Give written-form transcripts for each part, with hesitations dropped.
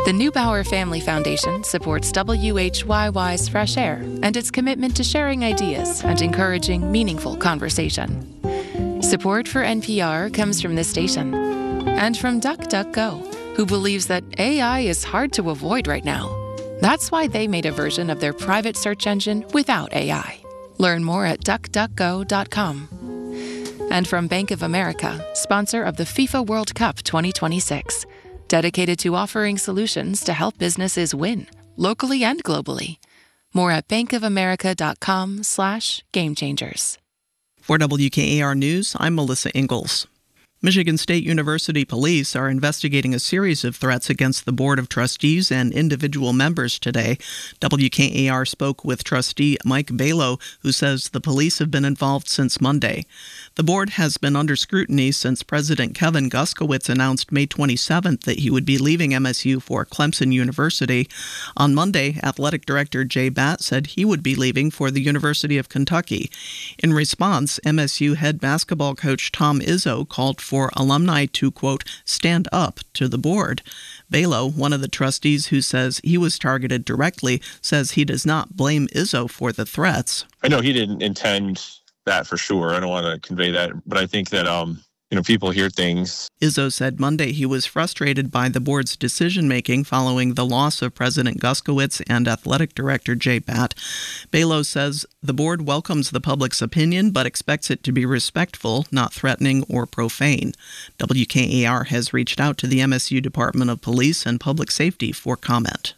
The Neubauer Family Foundation supports WHYY's Fresh Air and its commitment to sharing ideas and encouraging meaningful conversation. Support for NPR comes from this station and from DuckDuckGo, who believes that AI is hard to avoid right now. That's why they made a version of their private search engine without AI. Learn more at duckduckgo.com. And from Bank of America, sponsor of the FIFA World Cup 2026, dedicated to offering solutions to help businesses win, locally and globally. More at bankofamerica.com/gamechangers. For WKAR News, I'm Melissa Ingalls. Michigan State University police are investigating a series of threats against the Board of Trustees and individual members today. WKAR spoke with trustee Mike Balow, who says the police have been involved since Monday. The board has been under scrutiny since President Kevin Guskowitz announced May 27th that he would be leaving MSU for Clemson University. On Monday, Athletic Director Jay Batt said he would be leaving for the University of Kentucky. In response, MSU head basketball coach Tom Izzo called for alumni to, quote, stand up to the board. Balow, one of the trustees who says he was targeted directly, says he does not blame Izzo for the threats. I know he didn't intend that for sure. I don't want to convey that, but I think that, people hear things. Izzo said Monday he was frustrated by the board's decision-making following the loss of President Guskowitz and Athletic Director Jay Batt. Balow says the board welcomes the public's opinion, but expects it to be respectful, not threatening or profane. WKAR has reached out to the MSU Department of Police and Public Safety for comment.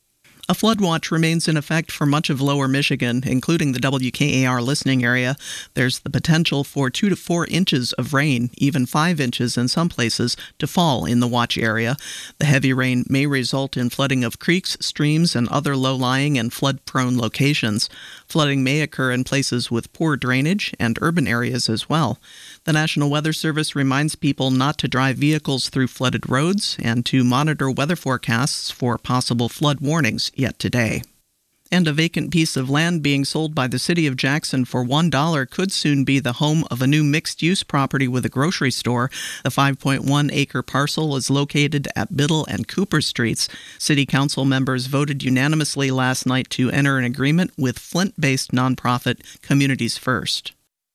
A flood watch remains in effect for much of lower Michigan, including the WKAR listening area. There's the potential for 2 to 4 inches of rain, even 5 inches in some places, to fall in the watch area. The heavy rain may result in flooding of creeks, streams, and other low-lying and flood-prone locations. Flooding may occur in places with poor drainage and urban areas as well. The National Weather Service reminds people not to drive vehicles through flooded roads and to monitor weather forecasts for possible flood warnings yet today. And a vacant piece of land being sold by the city of Jackson for $1 could soon be the home of a new mixed-use property with a grocery store. The 5.1-acre parcel is located at Biddle and Cooper Streets. City council members voted unanimously last night to enter an agreement with Flint-based nonprofit Communities First.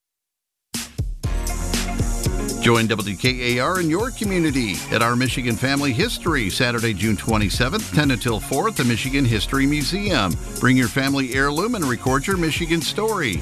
Join WKAR in your community at our Michigan Family History, Saturday, June 27th, 10 until 4 at the Michigan History Museum. Bring your family heirloom and record your Michigan story.